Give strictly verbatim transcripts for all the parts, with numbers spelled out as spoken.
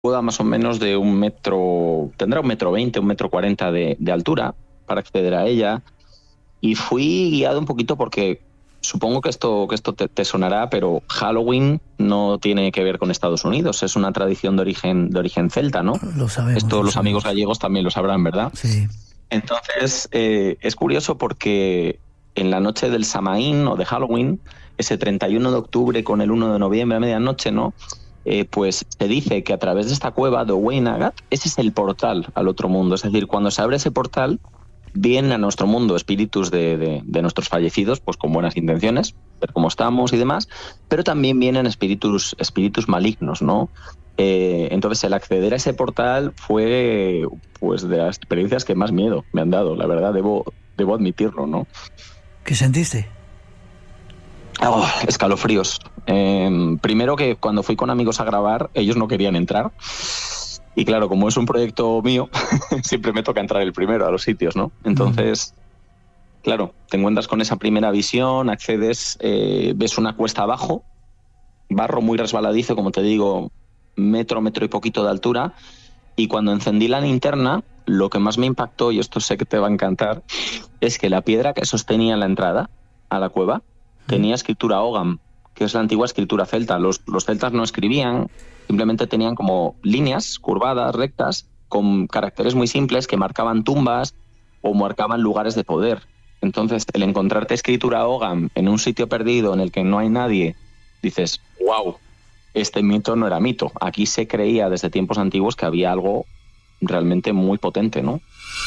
cueva más o menos de un metro, tendrá un metro veinte, un metro cuarenta de, de altura para acceder a ella. Y fui guiado un poquito porque supongo que esto, que esto te, te sonará, pero Halloween no tiene que ver con Estados Unidos, es una tradición de origen, de origen celta, ¿no? Lo sabemos. Esto lo los sabemos. amigos gallegos también lo sabrán, ¿verdad? Sí. Entonces, eh, es curioso porque en la noche del Samaín o de Halloween, ese treinta y uno de octubre con el uno de noviembre a medianoche, ¿no? Eh, pues se dice que a través de esta cueva de Owain Agat, ese es el portal al otro mundo. Es decir, cuando se abre ese portal, vienen a nuestro mundo espíritus de, de, de nuestros fallecidos, pues con buenas intenciones, ver cómo estamos y demás, pero también vienen espíritus, espíritus malignos, ¿no? Eh, entonces el acceder a ese portal fue pues de las experiencias que más miedo me han dado, la verdad, debo, debo admitirlo, ¿no? ¿Qué sentiste? Oh, escalofríos. Eh, primero que cuando fui con amigos a grabar, ellos no querían entrar. Y claro, como es un proyecto mío, siempre me toca entrar el primero a los sitios, ¿no? Entonces, mm. claro, te encuentras con esa primera visión, accedes, eh, ves una cuesta abajo, barro muy resbaladizo, como te digo, metro, metro y poquito de altura. Y cuando encendí la linterna, lo que más me impactó, y esto sé que te va a encantar, es que la piedra que sostenía la entrada a la cueva tenía escritura Ogham, que es la antigua escritura celta. Los, los celtas no escribían, simplemente tenían como líneas curvadas, rectas, con caracteres muy simples que marcaban tumbas o marcaban lugares de poder. Entonces, el encontrarte escritura Ogham en un sitio perdido en el que no hay nadie, dices, wow, este mito no era mito. Aquí se creía desde tiempos antiguos que había algo realmente muy potente, ¿no?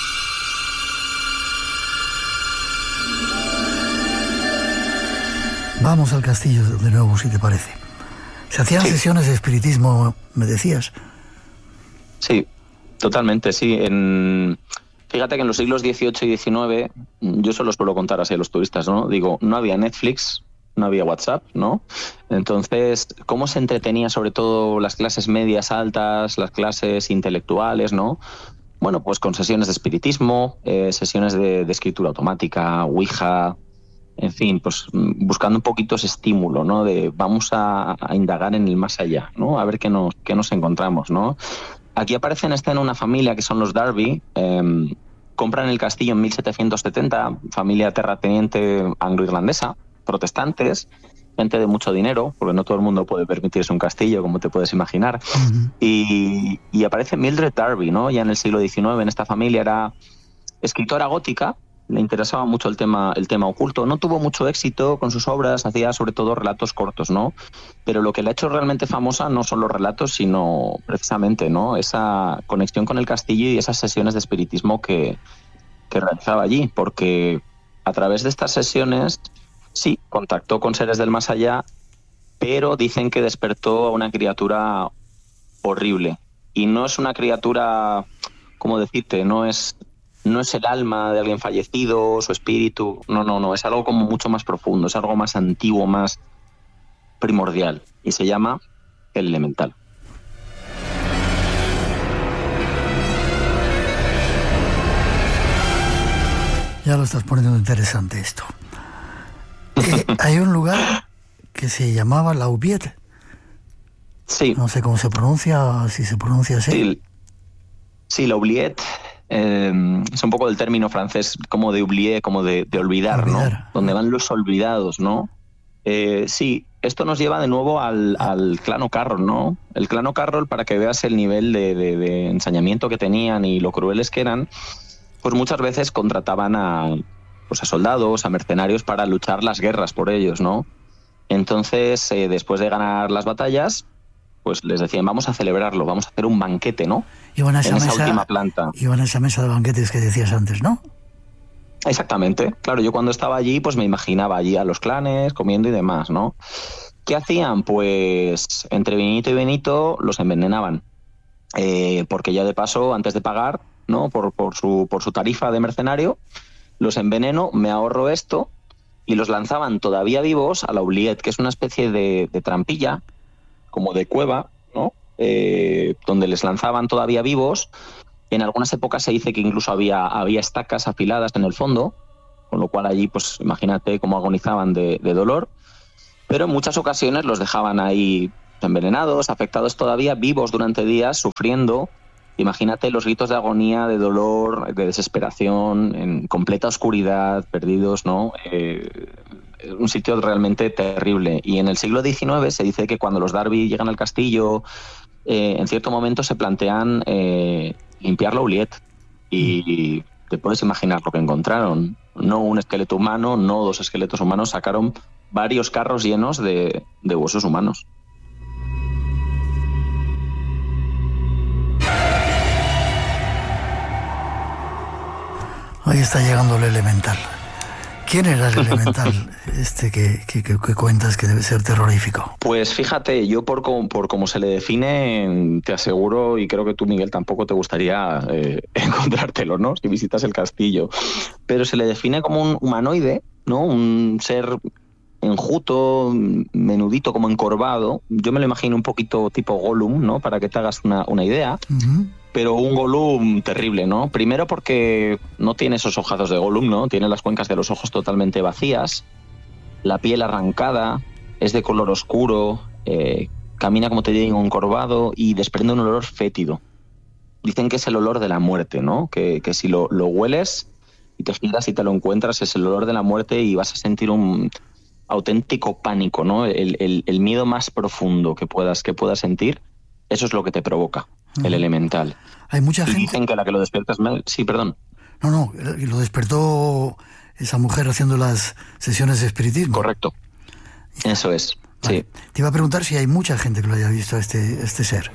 Vamos al castillo de nuevo, si te parece. ¿Se hacían sí. sesiones de espiritismo, me decías? Sí, totalmente, sí. En... Fíjate que en los siglos dieciocho y diecinueve, yo se los suelo contar así a los turistas, ¿no? Digo, no había Netflix, no había WhatsApp, ¿no? Entonces, ¿cómo se entretenía sobre todo las clases medias altas, las clases intelectuales, ¿no? Bueno, pues con sesiones de espiritismo, eh, sesiones de, de escritura automática, Ouija... En fin, pues buscando un poquito ese estímulo, ¿no? De vamos a, a indagar en el más allá, ¿no? A ver qué nos, qué nos encontramos, ¿no? Aquí aparece en escena una familia que son los Darby, eh, compran el castillo en mil setecientos setenta, familia terrateniente anglo-irlandesa, protestantes, gente de mucho dinero, porque no todo el mundo puede permitirse un castillo, como te puedes imaginar. Uh-huh. Y, y aparece Mildred Darby, ¿no? Ya en el siglo diecinueve, en esta familia, era escritora gótica, le interesaba mucho el tema, el tema oculto. No tuvo mucho éxito con sus obras, hacía sobre todo relatos cortos, ¿no? Pero lo que le ha hecho realmente famosa no son los relatos, sino precisamente, ¿no? Esa conexión con el castillo y esas sesiones de espiritismo que, que realizaba allí, porque a través de estas sesiones, sí, contactó con seres del más allá, pero dicen que despertó a una criatura horrible. Y no es una criatura, ¿cómo decirte? No es... No es el alma de alguien fallecido, su espíritu, no, no, no, es algo como mucho más profundo, es algo más antiguo, más primordial, y se llama el elemental. Ya lo estás poniendo interesante esto. Eh, hay un lugar que se llamaba La Oubliette. Sí. No sé cómo se pronuncia, si se pronuncia así. Sí, sí La Oubliette. Eh, es un poco del término francés, como de oublier, como de, de olvidar, olvidar, ¿no? Donde van los olvidados, ¿no? Eh, sí, esto nos lleva de nuevo al, al clan O'Carroll, ¿no? El clan O'Carroll, para que veas el nivel de, de, de ensañamiento que tenían y lo crueles que eran, pues muchas veces contrataban a, pues a soldados, a mercenarios para luchar las guerras por ellos, ¿no? Entonces, eh, después de ganar las batallas, pues les decían, vamos a celebrarlo, vamos a hacer un banquete, ¿no? Iban a esa, en esa mesa, última planta. Iban a esa mesa de banquetes que decías antes, ¿no? Exactamente. Claro, yo cuando estaba allí, pues me imaginaba allí a los clanes comiendo y demás, ¿no? ¿Qué hacían? Pues entre vinito y vinito los envenenaban. Eh, porque ya de paso, antes de pagar, ¿no? Por, por, su, por su tarifa de mercenario, los enveneno, me ahorro esto, y los lanzaban todavía vivos a la oubliette, que es una especie de, de trampilla, como de cueva, ¿no? Eh, donde les lanzaban todavía vivos. En algunas épocas se dice que incluso había, había estacas afiladas en el fondo, con lo cual allí, pues imagínate cómo agonizaban de, de dolor. Pero en muchas ocasiones los dejaban ahí envenenados, afectados todavía, vivos durante días, sufriendo. Imagínate los gritos de agonía, de dolor, de desesperación, en completa oscuridad, perdidos, ¿no? Eh, un sitio realmente terrible. Y en el siglo diecinueve se dice que cuando los Darby llegan al castillo, eh, en cierto momento se plantean eh, limpiar la Oubliette. Y te puedes imaginar lo que encontraron. No un esqueleto humano, no dos esqueletos humanos, sacaron varios carros llenos de, de huesos humanos. Ahí está llegando el elemental. ¿Quién era el elemental este que, que, que, que cuentas que debe ser terrorífico? Pues fíjate, yo por como, por cómo se le define, te aseguro, y creo que tú, Miguel, tampoco te gustaría eh, encontrártelo, ¿no? Si visitas el castillo. Pero se le define como un humanoide, ¿no? Un ser enjuto, menudito, como encorvado. Yo me lo imagino un poquito tipo Gollum, ¿no? Para que te hagas una, una idea. Uh-huh. Pero un Gollum terrible, ¿no? Primero porque no tiene esos ojazos de Gollum, ¿no? Tiene las cuencas de los ojos totalmente vacías, la piel arrancada, es de color oscuro, eh, camina, como te digo, encorvado y desprende un olor fétido. Dicen que es el olor de la muerte, ¿no? Que, que si lo, lo hueles y te giras y te lo encuentras, es el olor de la muerte y vas a sentir un auténtico pánico, ¿no? El, el, el miedo más profundo que puedas, que puedas sentir, eso es lo que te provoca. El elemental. Hay mucha y gente. Dicen que la que lo despierta es mal. Sí, perdón. No, no, lo despertó esa mujer haciendo las sesiones de espiritismo. Correcto. Eso es. Vale. Sí. Te iba a preguntar si hay mucha gente que lo haya visto a este, este ser.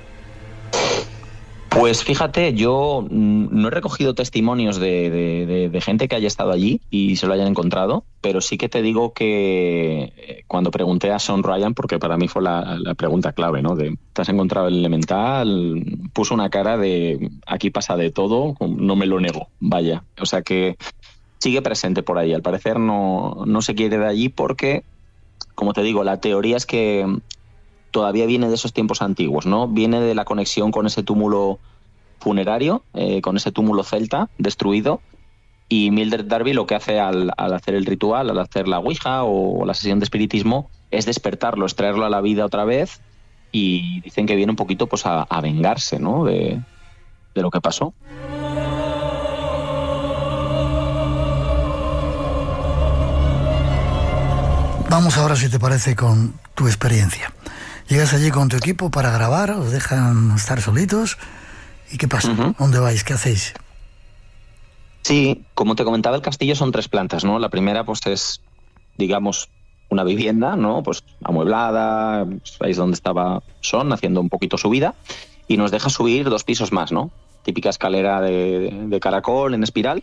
Pues fíjate, yo no he recogido testimonios de, de, de, de gente que haya estado allí y se lo hayan encontrado, pero sí que te digo que cuando pregunté a Sean Ryan, porque para mí fue la, la pregunta clave, ¿no? De, ¿te has encontrado el elemental? Puso una cara de, aquí pasa de todo, no me lo nego, vaya. O sea que sigue presente por ahí. Al parecer no, no se quiere de allí porque, como te digo, la teoría es que todavía viene de esos tiempos antiguos, ¿no? Viene de la conexión con ese túmulo funerario, eh, con ese túmulo celta destruido, y Mildred Darby lo que hace al, al hacer el ritual, al hacer la ouija o, o la sesión de espiritismo, es despertarlo, es traerlo a la vida otra vez, y dicen que viene un poquito pues a, a vengarse, ¿no? de, de lo que pasó. Vamos ahora, si te parece, con tu experiencia. Llegas allí con tu equipo para grabar, os dejan estar solitos. ¿Y qué pasa? Uh-huh. ¿Dónde vais? ¿Qué hacéis? Sí, como te comentaba, el castillo son tres plantas, ¿no? La primera, pues, es, digamos, una vivienda, ¿no? Pues amueblada, pues, ahí es donde estaba Son, haciendo un poquito su vida, y nos deja subir dos pisos más, ¿no? Típica escalera de, de caracol en espiral.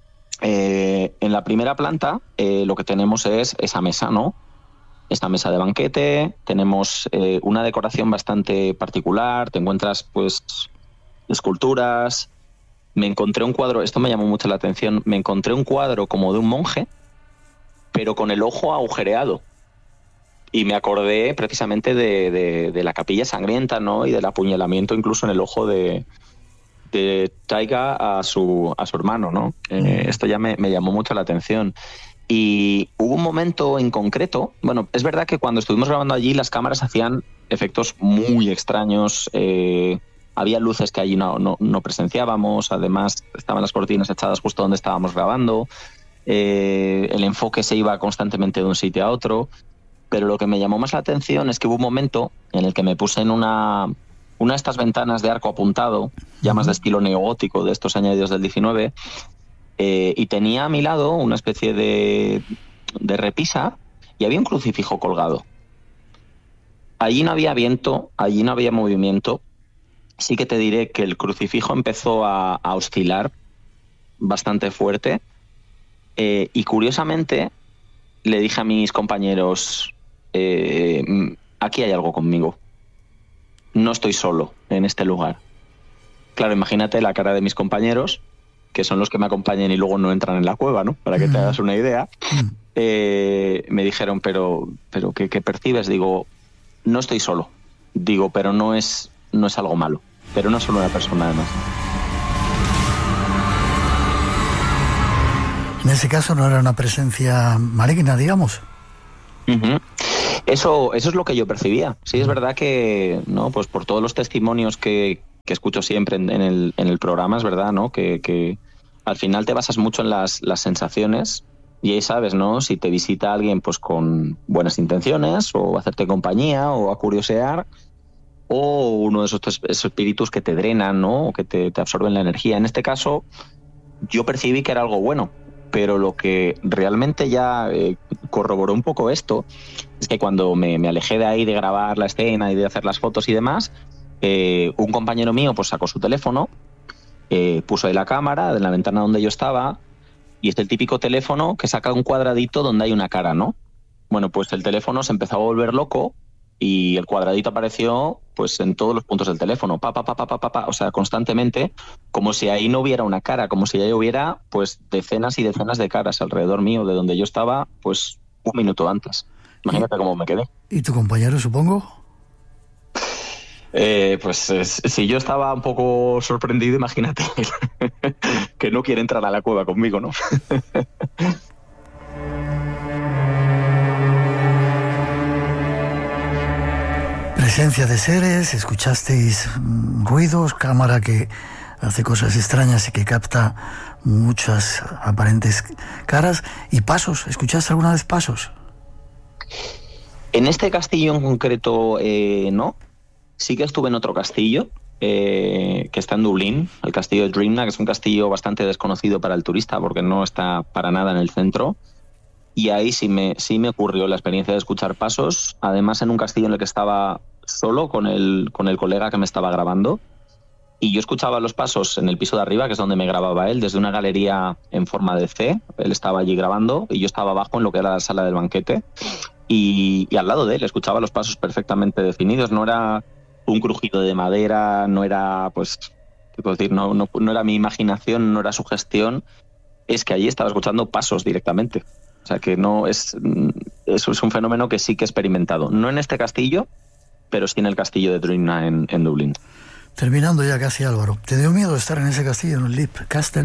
Eh, en la primera planta eh, lo que tenemos es esa mesa, ¿no? Esta mesa de banquete, tenemos eh, una decoración bastante particular, te encuentras pues esculturas, me encontré un cuadro, esto me llamó mucho la atención, me encontré un cuadro como de un monje, pero con el ojo agujereado, y me acordé precisamente de, de, de la capilla sangrienta, ¿no? Y del apuñalamiento incluso en el ojo de, de Taiga a su, a su hermano, ¿no? Eh, esto ya me, me llamó mucho la atención. Y hubo un momento en concreto, bueno, es verdad que cuando estuvimos grabando allí las cámaras hacían efectos muy extraños, eh, había luces que allí no, no, no presenciábamos, además estaban las cortinas echadas justo donde estábamos grabando, eh, el enfoque se iba constantemente de un sitio a otro, pero lo que me llamó más la atención es que hubo un momento en el que me puse en una, una de estas ventanas de arco apuntado, ya más de estilo neogótico de estos añadidos del diecinueve, Eh, y tenía a mi lado una especie de, de repisa y había un crucifijo colgado. Allí no había viento, allí no había movimiento. Sí que te diré que el crucifijo empezó a, a oscilar bastante fuerte eh, y curiosamente le dije a mis compañeros, eh, aquí hay algo conmigo, no estoy solo en este lugar. Claro, imagínate la cara de mis compañeros, que son los que me acompañan y luego no entran en la cueva, ¿no? Para que te hagas una idea. Eh, me dijeron, pero, pero ¿qué, qué percibes? Digo, no estoy solo. Digo, pero no es, no es algo malo. Pero no es solo una persona, además. En ese caso no era una presencia maligna, digamos. Uh-huh. Eso, eso es lo que yo percibía. Sí, es verdad que, ¿no? Pues por todos los testimonios que, que escucho siempre en, en, el, en el programa, es verdad, ¿no? Que, que al final te basas mucho en las, las sensaciones y ahí sabes, ¿no? Si te visita alguien pues con buenas intenciones o a hacerte compañía o a curiosear, o uno de esos, esos espíritus que te drenan, ¿no? O que te, te absorben la energía. En este caso, yo percibí que era algo bueno, pero lo que realmente ya eh, corroboró un poco esto es que cuando me, me alejé de ahí de grabar la escena y de hacer las fotos y demás, eh, un compañero mío pues sacó su teléfono, eh, puso ahí la cámara en la ventana donde yo estaba, y es el típico teléfono que saca un cuadradito donde hay una cara, ¿no? Bueno, pues el teléfono se empezó a volver loco y el cuadradito apareció pues en todos los puntos del teléfono, pa, pa, pa, pa, pa, pa, pa, o sea, constantemente, como si ahí no hubiera una cara, como si ahí hubiera pues decenas y decenas de caras alrededor mío, de donde yo estaba, pues un minuto antes. Imagínate cómo me quedé. ¿Y tu compañero, supongo? Eh, pues eh, si yo estaba un poco sorprendido, imagínate que no quiere entrar a la cueva conmigo, ¿no? Presencia de seres, escuchasteis ruidos, cámara que hace cosas extrañas y que capta muchas aparentes caras, y pasos. ¿Escuchaste alguna vez pasos? En este castillo en concreto, eh, no. Sí que estuve en otro castillo, eh, que está en Dublín, el castillo de Drumna, que es un castillo bastante desconocido para el turista porque no está para nada en el centro. Y ahí sí me, sí me ocurrió la experiencia de escuchar pasos, además en un castillo en el que estaba solo con el, con el colega que me estaba grabando. Y yo escuchaba los pasos en el piso de arriba, que es donde me grababa él, desde una galería en forma de C. Él estaba allí grabando y yo estaba abajo en lo que era la sala del banquete. Y, y al lado de él escuchaba los pasos perfectamente definidos. No era un crujido de madera, no era, pues, ¿qué puedo decir? No, no, no era mi imaginación, no era sugestión. Es que allí estaba escuchando pasos directamente. O sea que no es, eso es un fenómeno que sí que he experimentado. No en este castillo, pero sí en el castillo de Drumna en, en Dublín. Terminando ya casi, Álvaro, ¿te dio miedo estar en ese castillo, en el Leap Castle?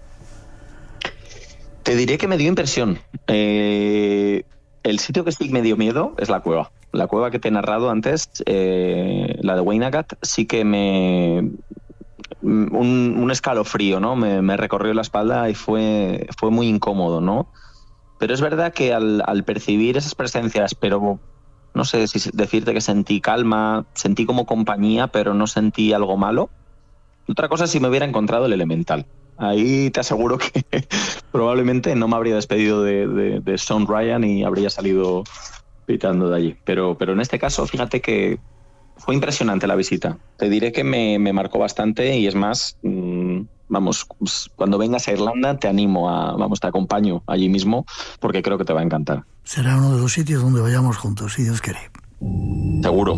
Te diré que me dio impresión. Eh, el sitio que sí me dio miedo es la cueva. La cueva que te he narrado antes, eh, la de Weinagat, sí que me... Un, un escalofrío, ¿no? Me, me recorrió la espalda y fue, fue muy incómodo, ¿no? Pero es verdad que al, al percibir esas presencias, pero no sé si decirte que sentí calma, sentí como compañía, pero no sentí algo malo. Otra cosa es si me hubiera encontrado el elemental. Ahí te aseguro que probablemente no me habría despedido de, de, de Sean Ryan y habría salido pitando de allí. Pero, pero en este caso, fíjate que fue impresionante la visita. Te diré que me, me marcó bastante y es más, mmm, vamos, cuando vengas a Irlanda te animo a, vamos, te acompaño allí mismo porque creo que te va a encantar. Será uno de los sitios donde vayamos juntos, si Dios quiere. Seguro.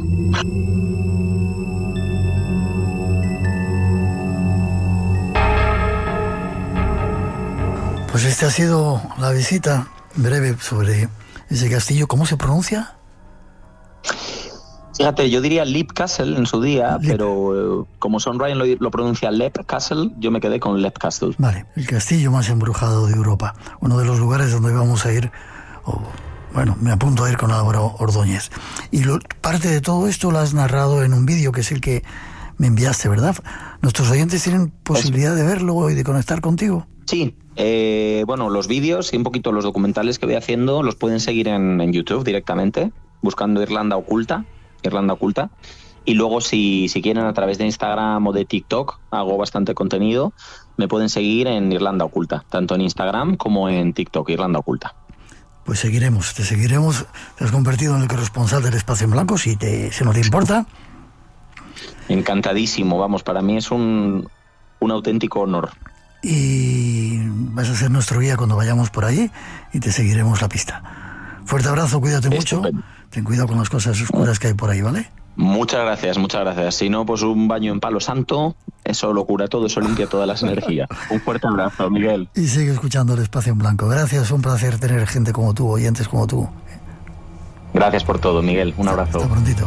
Pues esta ha sido la visita breve sobre ese castillo. ¿Cómo se pronuncia? Fíjate, yo diría Leap Castle en su día, Leap. pero eh, como Sean Ryan lo, lo pronuncia Leap Castle, yo me quedé con Leap Castle. Vale, el castillo más embrujado de Europa. Uno de los lugares donde vamos a ir, o, bueno, me apunto a ir con Álvaro Ordóñez. Y lo, parte de todo esto lo has narrado en un vídeo, que es el que me enviaste, ¿verdad? ¿Nuestros oyentes tienen posibilidad de verlo y de conectar contigo? Sí, eh, bueno, los vídeos y un poquito los documentales que voy haciendo los pueden seguir en, en YouTube directamente, buscando Irlanda Oculta, Irlanda Oculta. Y luego si, si quieren a través de Instagram o de TikTok, hago bastante contenido, me pueden seguir en Irlanda Oculta, tanto en Instagram como en TikTok, Irlanda Oculta. Pues seguiremos, te seguiremos. Te has convertido en el corresponsal del Espacio en Blanco, si, te, si no te importa. Encantadísimo, vamos, para mí es un, un auténtico honor. Y vas a ser nuestro guía cuando vayamos por allí y te seguiremos la pista. Fuerte abrazo, cuídate mucho. Estupendo. Ten cuidado con las cosas oscuras que hay por ahí, ¿vale? Muchas gracias, muchas gracias. Si no, pues un baño en Palo Santo, eso lo cura todo, eso limpia todas las energías. Un fuerte abrazo, Miguel. Y sigue escuchando el Espacio en Blanco. Gracias, un placer tener gente como tú, oyentes como tú. Gracias por todo, Miguel. Un abrazo. Hasta prontito.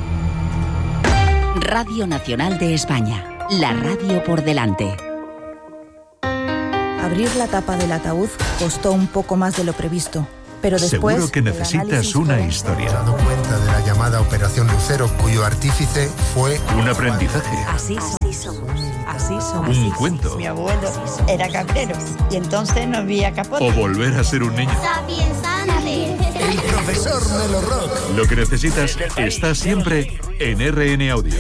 Radio Nacional de España, la radio por delante. Abrir la tapa del ataúd costó un poco más de lo previsto. Pero después, seguro que necesitas una historia. dado cuenta de la llamada Operación Lucero, cuyo artífice fue Un aprendizaje. Así somos. Así somos. Un cuento. Mi abuelo era cabrero y entonces no había capote. O volver a ser un niño. el profesor Melo Rock. Lo que necesitas está siempre en R N Audio.